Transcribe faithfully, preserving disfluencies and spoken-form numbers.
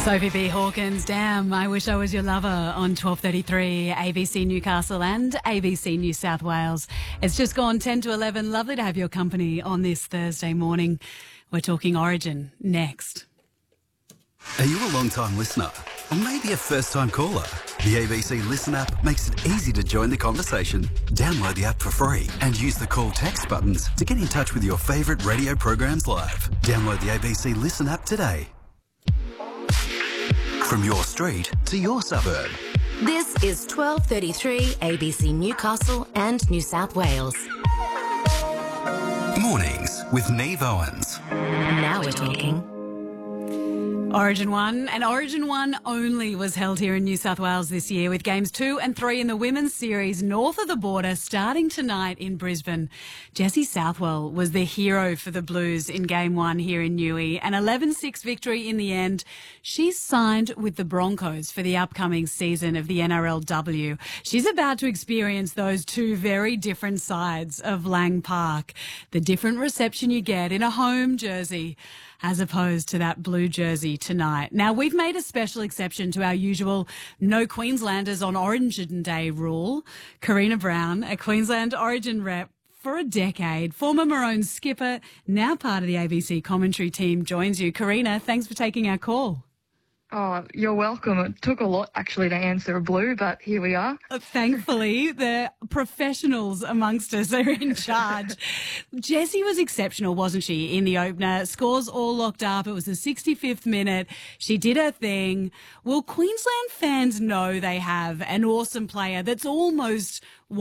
Sophie B. Hawkins, damn, I wish I was your lover on twelve thirty-three A B C Newcastle and A B C New South Wales. It's just gone ten to eleven. Lovely to have your company on this Thursday morning. We're talking Origin next. Are you a long-time listener or maybe a first-time caller? The A B C Listen app makes it easy to join the conversation. Download the app for free and use the call text buttons to get in touch with your favourite radio programs live. Download the A B C Listen app today. From your street to your suburb. This is twelve thirty-three A B C Newcastle and New South Wales. Mornings with Neve Owens. Now we're talking. Origin one and Origin one only was held here in New South Wales this year, with games two and three in the women's series north of the border starting tonight in Brisbane. Jessie Southwell was the hero for the Blues in game one here in Newey, an eleven six victory in the end. She's signed with the Broncos for the upcoming season of the N R L W. She's about to experience those two very different sides of Lang Park. The different reception you get in a home jersey as opposed to that blue jersey tonight. Now, we've made a special exception to our usual no Queenslanders on Origin Day rule. Karina Brown, a Queensland Origin rep for a decade, former Maroons skipper, now part of the A B C commentary team, joins you. Karina, thanks for taking our call. Oh, you're welcome. It took a lot, actually, to answer a blue, but here we are. Thankfully, the professionals amongst us are in charge. Jessie was exceptional, wasn't she, in the opener? Scores all locked up. It was the sixty-fifth minute. She did her thing. Will Queensland fans know they have an awesome player that's almost